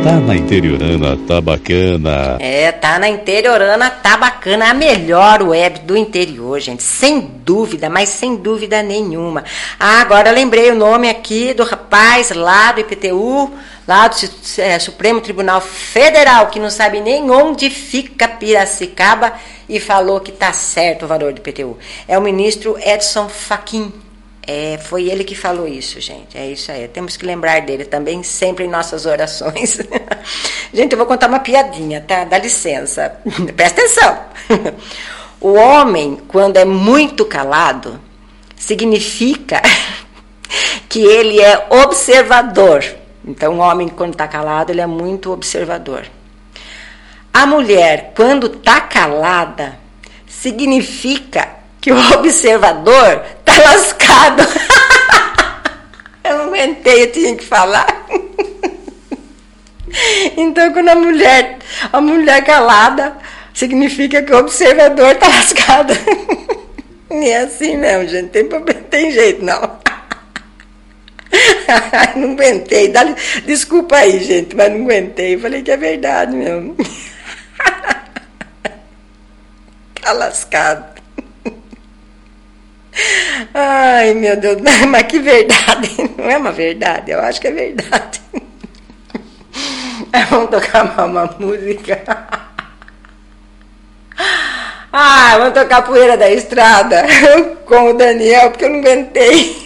Tá na Interiorana, tá bacana. Tá na Interiorana, tá bacana. A melhor web do interior, gente. Sem dúvida, mas sem dúvida nenhuma. Agora eu lembrei o nome aqui do rapaz lá do IPTU, lá do Supremo Tribunal Federal, que não sabe nem onde fica Piracicaba e falou que tá certo o valor do IPTU. É o ministro Edson Fachin. Foi ele que falou isso, gente. É isso aí. Temos que lembrar dele também, sempre em nossas orações. Gente, eu vou contar uma piadinha, tá? Dá licença. Presta atenção. O homem, quando é muito calado, significa que ele é observador. Então, o homem, quando está calado, ele é muito observador. A mulher, quando está calada, significa que o observador tá lascado. Eu não aguentei, eu tinha que falar. Então, quando a mulher calada, significa que o observador tá lascado. Não é assim não, gente, tem jeito não. Não aguentei, desculpa aí, gente, mas não aguentei, falei que é verdade mesmo. Tá lascado. Ai, meu Deus, mas que verdade. Não é uma verdade, eu acho que é verdade. Vamos tocar uma música. Vamos tocar Poeira da Estrada com o Daniel, porque eu não aguentei.